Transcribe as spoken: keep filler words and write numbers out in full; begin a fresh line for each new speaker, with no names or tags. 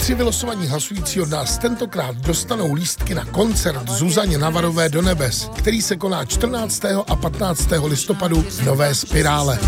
Tři vylosovaní hlasující od nás tentokrát dostanou lístky na koncert Zuzaně Navarové do nebes, který se koná čtrnáctého a patnáctého listopadu v Nové Spirále.